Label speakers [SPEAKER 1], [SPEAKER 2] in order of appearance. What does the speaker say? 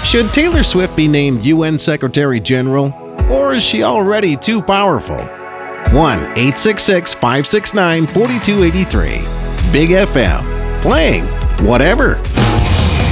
[SPEAKER 1] Should Taylor Swift be named UN Secretary General, or is she already too powerful? 1-866-569-4283. Big FM. Playing whatever.